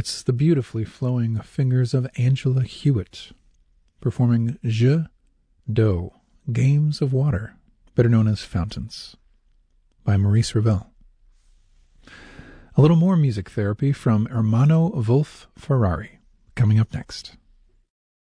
It's the beautifully flowing fingers of Angela Hewitt performing Jeux d'eau, Games of Water, better known as Fountains, by Maurice Ravel. A little more music therapy from Ermanno Wolf Ferrari, coming up next.